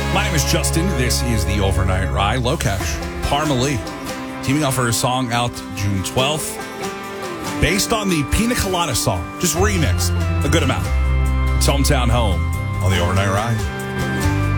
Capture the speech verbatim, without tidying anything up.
My name is Justin. This is the Overnight Ride. Lokesh, Parma Lee, teaming up for a song out June twelfth, based on the Pina Colada song, just remixed a good amount. It's Hometown Home on the Overnight Ride.